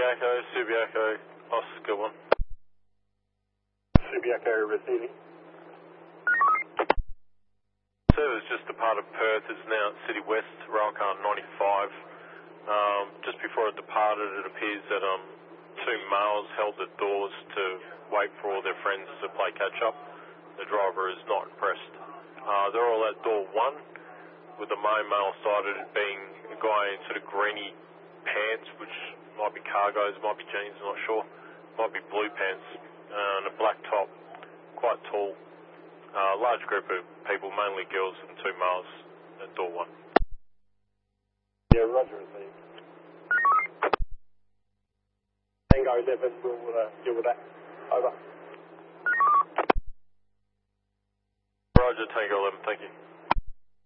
Subiaco, Oscar 1. Subiaco receiving. Service just departed Perth, is now at City West, Railcar 95. Just before it departed, it appears that two males held the doors to wait for all their friends to play catch-up. The driver is not impressed. They're all at door 1, with the main male sighted being a guy in sort of greeny pants, which might be cargos, might be jeans, not sure. Might be blue pants, and a black top, quite tall. Large group of people, mainly girls and two males at door 1. Yeah, roger, received. Tango 11 will deal with that. Over. Roger, Tango 11, thank you.